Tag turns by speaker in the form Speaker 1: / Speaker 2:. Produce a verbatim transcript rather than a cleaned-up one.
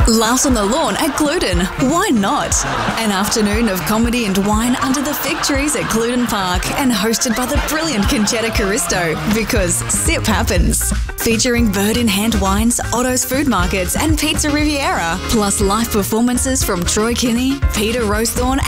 Speaker 1: Laughs on the lawn at Gluten. Why not? An afternoon of comedy and wine under the fig trees at Gluten Park and hosted by the brilliant Conchetta Caristo, because sip happens. Featuring bird-in-hand wines, Otto's Food Markets and Pizza Riviera, plus live performances from Troy Kinney, Peter Rosethorn